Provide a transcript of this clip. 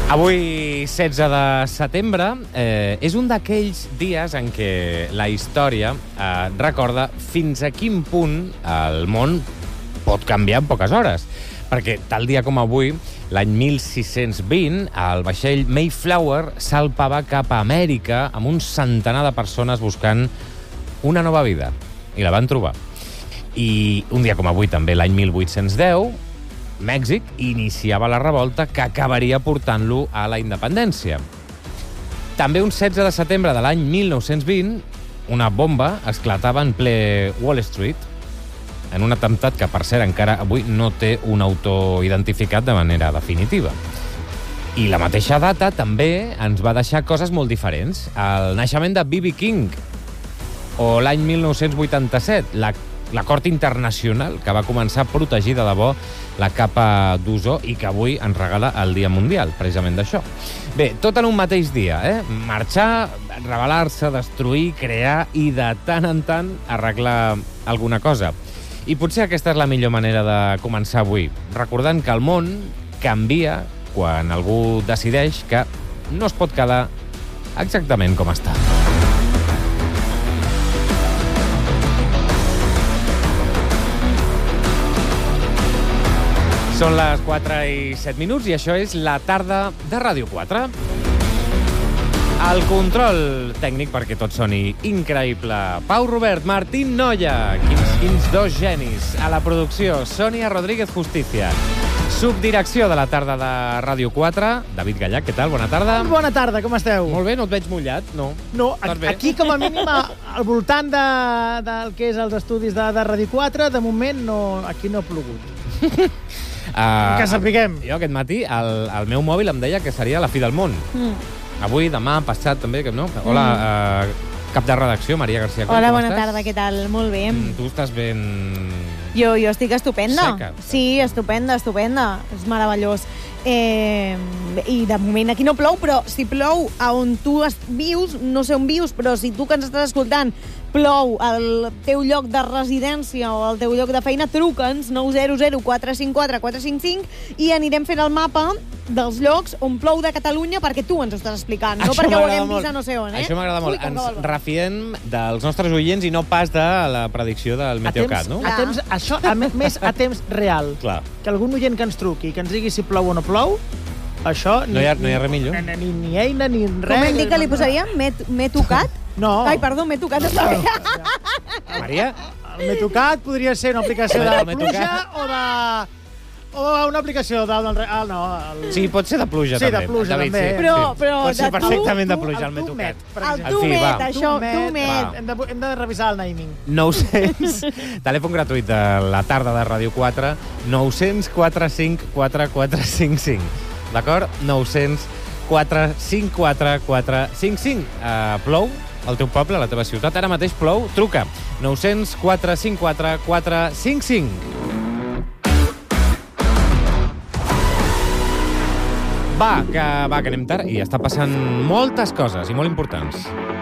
Avui, 16 de setembre, és un d'aquells dies en què la història recorda fins a quin punt el món pot canviar en poques hores. Perquè tal dia com avui, l'any 1620, el vaixell Mayflower salpava cap a Amèrica amb un centenar de persones buscant una nova vida. I la van trobar. I un dia com avui, també l'any 1810, Mèxic iniciava la revolta que acabaria portant-lo a la independència. També un 16 de setembre de l'any 1920, una bomba esclatava en ple Wall Street en un atemptat que, per cert, encara avui no té un autor identificat de manera definitiva. I la mateixa data també ens va deixar coses molt diferents. El naixement de B.B. King, o l'any 1987, la Cort Internacional, que va començar a protegir de debò la capa d'ozó i que avui ens regala el Dia Mundial, precisament d'això. Bé, tot en un mateix dia, Marxar, rebel·lar-se, destruir, crear i de tant en tant arreglar alguna cosa. I potser aquesta és la millor manera de començar avui, recordant que el món canvia quan algú decideix que no es pot quedar exactament com està. Són les 4 i 7 minuts i això és la tarda de Ràdio 4. El control tècnic, perquè tot soni increïble, Pau Robert, Martín Noya, quins dos genis. A la producció, Sònia Rodríguez Justicia. Subdirecció de la tarda de Ràdio 4, David Gallac, què tal? Bona tarda. Bona tarda, com esteu? Molt bé, no et veig mullat, no? No, aquí com a mínim al voltant del que és els estudis de Ràdio 4, de moment aquí no ha plogut. Que sapiguem. Jo aquest matí, el meu mòbil em deia que seria la fi del món. Avui, demà, passat també, no? Hola, cap de redacció, Maria García. Hola, bona tarda, què tal? Molt bé. Tu estàs ben... Jo estic estupenda. Seca. Sí, estupenda. És meravellós. I de moment aquí no plou, però si plou a on tu vius, no sé on vius, però si tu que ens estàs escoltant plou al teu lloc de residència o al teu lloc de feina, truca'ns 900 454 455 i anirem fent el mapa dels llocs on plou de Catalunya perquè tu ens ho estàs explicant, no perquè ho haguem vist a no sé on. Això m'agrada molt. Ens refiem dels nostres oients i no pas de la predicció del Meteocat, no? A més a temps real. Clar. Que algun oient que ens truqui i que ens digui si plou o no plou, això... No hi ha res millor. Ni eina, ni res. Com hem dit que li posaríem? M'he tocat? No. Ai, perdó, m'he tocat. Maria? El M'he tocat podria ser una aplicació de pluja o una aplicació no. Sí, pot ser de pluja, també. Sí, de pluja, David, també. Però pot ser perfectament de pluja, el M'he tocat. El Tumet, això, Tumet. Hem de revisar el naming. 900, telèfon gratuït de la tarda de Ràdio 4, 900 45 4455. D'acord? 900 454 455. Plou al teu poble, a la teva ciutat? Ara mateix plou? Truca. 900 454 455. Va, que anem tard i està passant moltes coses i molt importants.